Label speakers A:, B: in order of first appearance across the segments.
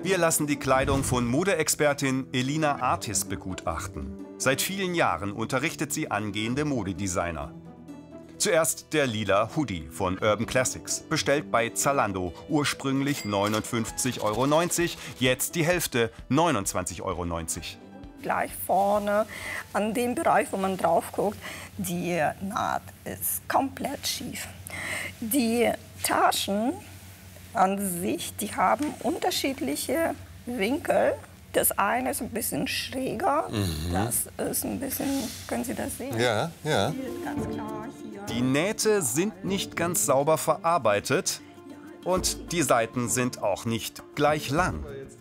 A: Wir lassen die Kleidung von Modeexpertin Elina Artis begutachten. Seit vielen Jahren unterrichtet sie angehende Modedesigner. Zuerst der lila Hoodie von Urban Classics, bestellt bei Zalando, ursprünglich 59,90 €, jetzt die Hälfte, 29,90 €.
B: Gleich vorne, an dem Bereich, wo man drauf guckt, die Naht ist komplett schief. Die Taschen an sich, die haben unterschiedliche Winkel. Das eine ist ein bisschen schräger, das ist ein bisschen, können Sie das sehen?
C: Ja, ja.
B: Hier ist ganz klar hier.
A: Die Nähte sind nicht ganz sauber verarbeitet und die Seiten sind auch nicht gleich lang.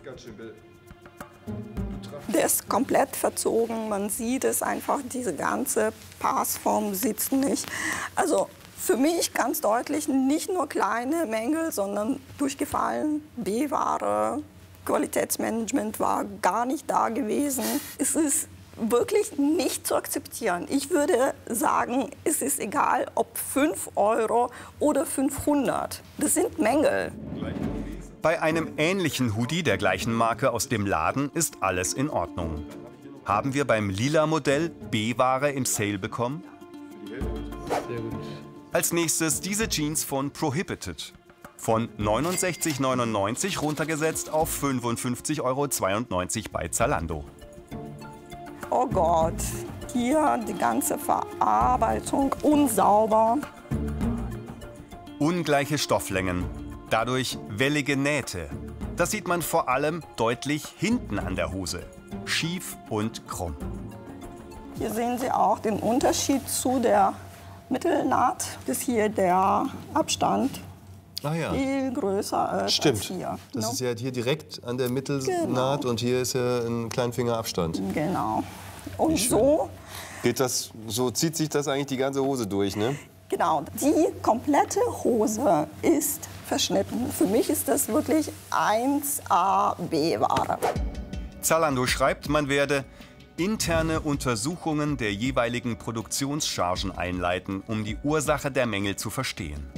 B: Der ist komplett verzogen, man sieht es einfach, diese ganze Passform sitzt nicht. Also für mich ganz deutlich nicht nur kleine Mängel, sondern durchgefallen, B-Ware, Qualitätsmanagement war gar nicht da gewesen. Es ist wirklich nicht zu akzeptieren. Ich würde sagen, es ist egal, ob 5 € oder 500. Das sind Mängel.
A: Bei einem ähnlichen Hoodie der gleichen Marke aus dem Laden ist alles in Ordnung. Haben wir beim lila Modell B-Ware im Sale bekommen?
D: Sehr gut.
A: Als nächstes diese Jeans von Prohibited. Von 69,99 € runtergesetzt auf 55,92 € bei Zalando.
B: Oh Gott, hier die ganze Verarbeitung unsauber.
A: Ungleiche Stofflängen, dadurch wellige Nähte. Das sieht man vor allem deutlich hinten an der Hose. Schief und krumm.
B: Hier sehen Sie auch den Unterschied zu der Mittelnaht. Das ist hier der Abstand.
C: Ah ja.
B: Viel größer als
C: Stimmt.
B: hier.
C: Das ist ja hier direkt an der Mittelnaht
B: Genau.
C: und hier ist ja ein Kleinfingerabstand.
B: Genau. Und so,
C: Geht das, so zieht sich das eigentlich die ganze Hose durch, ne?
B: genau, die komplette Hose ist verschnitten. Für mich ist das wirklich 1A B-Ware.
A: Zalando schreibt, man werde interne Untersuchungen der jeweiligen Produktionschargen einleiten, um die Ursache der Mängel zu verstehen.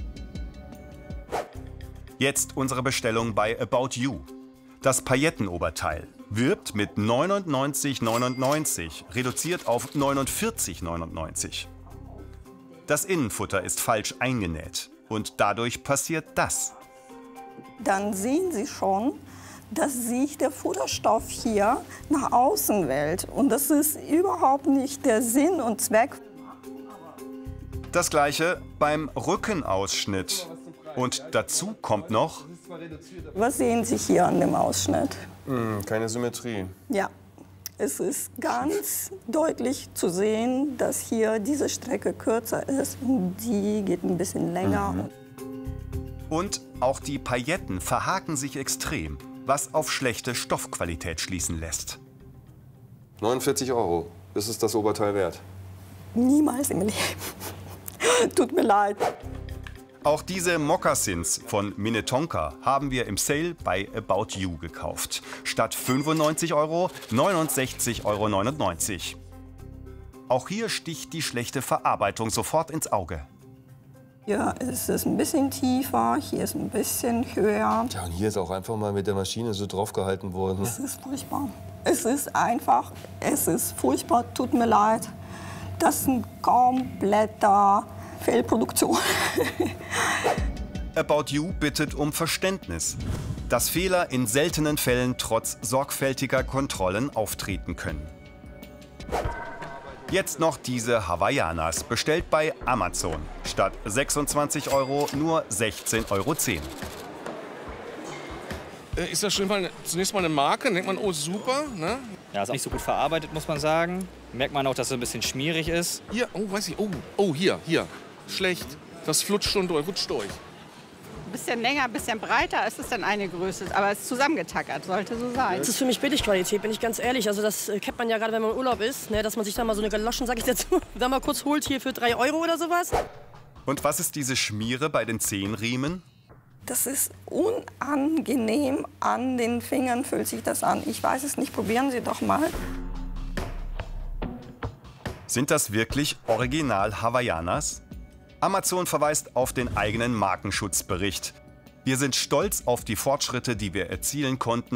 A: Jetzt unsere Bestellung bei About You. Das Paillettenoberteil wirbt mit 99,99 €, reduziert auf 49,99 €. Das Innenfutter ist falsch eingenäht und dadurch passiert das.
B: Dann sehen Sie schon, dass sich der Futterstoff hier nach außen wählt. Und das ist überhaupt nicht der Sinn und Zweck.
A: Das gleiche beim Rückenausschnitt. Und dazu kommt noch,
B: Was sehen Sie hier an dem Ausschnitt?
C: Keine Symmetrie.
B: Ja, es ist ganz deutlich zu sehen, dass hier diese Strecke kürzer ist und die geht ein bisschen länger.
A: und auch die Pailletten verhaken sich extrem, was auf schlechte Stoffqualität schließen lässt.
C: 49 €. Das ist das Oberteil wert.
B: Niemals im Leben. Tut mir leid.
A: Auch diese Mokassins von Minnetonka haben wir im Sale bei About You gekauft. Statt 95 € 69,99 €. Auch hier sticht die schlechte Verarbeitung sofort ins Auge.
B: Hier ist es ein bisschen tiefer, hier ist ein bisschen höher.
C: Ja, und hier ist auch einfach mal mit der Maschine so draufgehalten worden.
B: Es ist furchtbar. Es ist einfach, es ist furchtbar, tut mir leid. Das ist ein kompletter Fehlproduktion.
A: About You bittet um Verständnis, dass Fehler in seltenen Fällen trotz sorgfältiger Kontrollen auftreten können. Jetzt noch diese Hawaiianas, bestellt bei Amazon. Statt 26 € nur 16,10 €.
D: Ist das schon zunächst mal eine Marke? Denkt man, oh super, ne?
E: Ja, ist auch nicht so gut verarbeitet, muss man sagen. Merkt man auch, dass es ein bisschen schmierig ist.
D: Hier, oh, weiß ich, oh, hier. Schlecht. Das flutscht und rutscht durch.
F: Ein bisschen länger, ein bisschen breiter ist es dann eine Größe, aber es ist zusammengetackert, sollte so sein.
G: Das ist für mich Billigqualität, bin ich ganz ehrlich. Also das kennt man ja gerade, wenn man im Urlaub ist, ne, dass man sich da mal so eine Galoschen, sag ich dazu, da mal kurz holt hier für 3 € oder sowas.
A: Und was ist diese Schmiere bei den Zehenriemen?
B: Das ist unangenehm, an den Fingern fühlt sich das an. Ich weiß es nicht, probieren Sie doch mal.
A: Sind das wirklich Original Hawaiianas? Amazon verweist auf den eigenen Markenschutzbericht. Wir sind stolz auf die Fortschritte, die wir erzielen konnten,